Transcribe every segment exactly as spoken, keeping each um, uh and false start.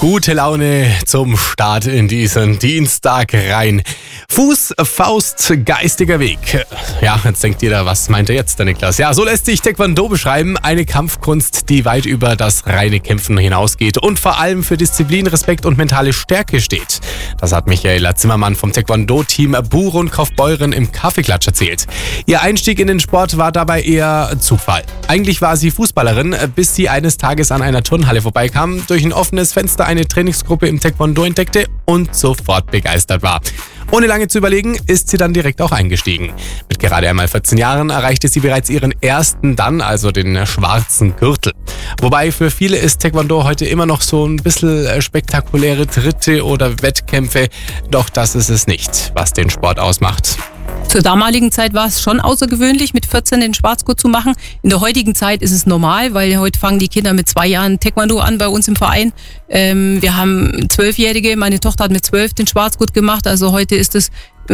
Gute Laune zum Start in diesen Dienstag rein. Fuß, Faust, geistiger Weg. Ja, jetzt denkt jeder, was meint er jetzt, der Niklas? Ja, so lässt sich Taekwondo beschreiben. Eine Kampfkunst, die weit über das reine Kämpfen hinausgeht und vor allem für Disziplin, Respekt und mentale Stärke steht. Das hat Michaela Zimmermann vom Taekwondo-Team Buron Kaufbeuren im Kaffeeklatsch erzählt. Ihr Einstieg in den Sport war dabei eher Zufall. Eigentlich war sie Fußballerin, bis sie eines Tages an einer Turnhalle vorbeikam, durch ein offenes Fenster eine Trainingsgruppe im Taekwondo entdeckte und sofort begeistert war. Ohne lange zu überlegen, ist sie dann direkt auch eingestiegen. Mit gerade einmal vierzehn Jahren erreichte sie bereits ihren ersten dann, also den schwarzen Gürtel. Wobei für viele ist Taekwondo heute immer noch so ein bisschen spektakuläre Tritte oder Wettkämpfe. Doch das ist es nicht, was den Sport ausmacht. Zur damaligen Zeit war es schon außergewöhnlich, mit vierzehn den Schwarzgurt zu machen. In der heutigen Zeit ist es normal, weil heute fangen die Kinder mit zwei Jahren Taekwondo an bei uns im Verein. Ähm, wir haben Zwölfjährige, meine Tochter hat mit zwölf den Schwarzgurt gemacht. Also heute ist es,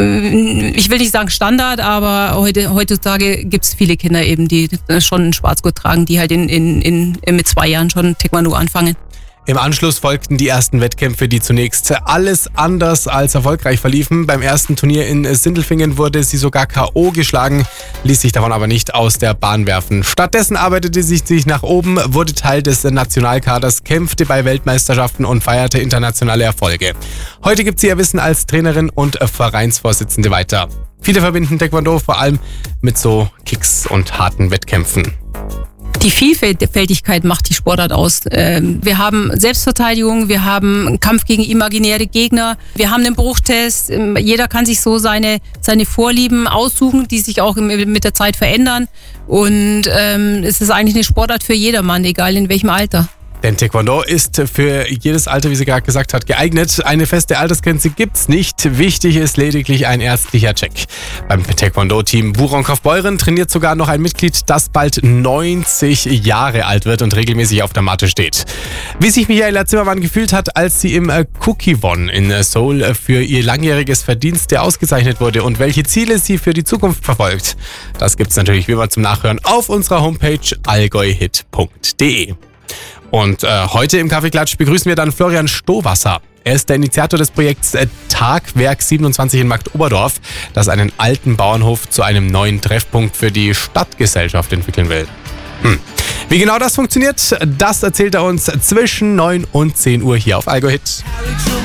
äh, ich will nicht sagen Standard, aber heute, heutzutage gibt es viele Kinder eben, die schon einen Schwarzgurt tragen, die halt in, in, in, mit zwei Jahren schon Taekwondo anfangen. Im Anschluss folgten die ersten Wettkämpfe, die zunächst alles anders als erfolgreich verliefen. Beim ersten Turnier in Sindelfingen wurde sie sogar K O geschlagen, ließ sich davon aber nicht aus der Bahn werfen. Stattdessen arbeitete sie sich nach oben, wurde Teil des Nationalkaders, kämpfte bei Weltmeisterschaften und feierte internationale Erfolge. Heute gibt sie ihr Wissen als Trainerin und Vereinsvorsitzende weiter. Viele verbinden Taekwondo vor allem mit so Kicks und harten Wettkämpfen. Die Vielfältigkeit macht die Sportart aus. Wir haben Selbstverteidigung, wir haben Kampf gegen imaginäre Gegner, wir haben einen Bruchtest. Jeder kann sich so seine, seine Vorlieben aussuchen, die sich auch mit der Zeit verändern. Und ähm, es ist eigentlich eine Sportart für jedermann, egal in welchem Alter. Denn Taekwondo ist für jedes Alter, wie sie gerade gesagt hat, geeignet. Eine feste Altersgrenze gibt's nicht. Wichtig ist lediglich ein ärztlicher Check. Beim Taekwondo-Team Buron Kaufbeuren trainiert sogar noch ein Mitglied, das bald neunzig Jahre alt wird und regelmäßig auf der Matte steht. Wie sich Michaela Zimmermann gefühlt hat, als sie im Cookie-Won in Seoul für ihr langjähriges Verdienste ausgezeichnet wurde und welche Ziele sie für die Zukunft verfolgt, das gibt's natürlich wie immer zum Nachhören auf unserer Homepage allgäuhit punkt de. Und äh, heute im Kaffeeklatsch begrüßen wir dann Florian Stowasser. Er ist der Initiator des Projekts äh, Tagwerk siebenundzwanzig in Marktoberdorf, das einen alten Bauernhof zu einem neuen Treffpunkt für die Stadtgesellschaft entwickeln will. Hm. Wie genau das funktioniert, das erzählt er uns zwischen neun und zehn Uhr hier auf allgäuhit.